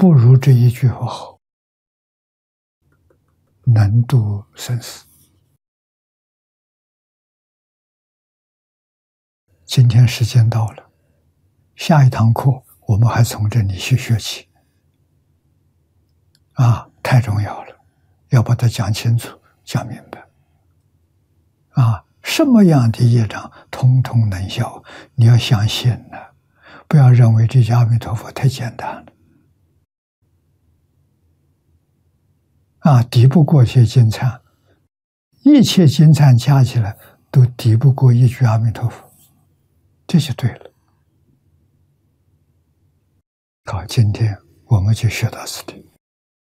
不如这一句话好，能度生死。今天时间到了，下一堂课我们还从这里去学起。太重要了，要把它讲清楚、讲明白。什么样的业障，通通能消。你要相信呢，不要认为这句阿弥陀佛太简单了。抵不过些经忏，一切经忏加起来都抵不过一句阿弥陀佛，这就对了。好，今天我们就学到此地。